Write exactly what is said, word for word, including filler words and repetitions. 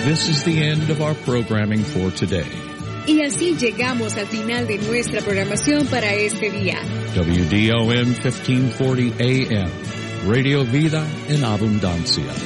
this is the end of our programming for today. Y así llegamos al final de nuestra programación para este día. W D O M fifteen forty A M, Radio Vida en Abundancia.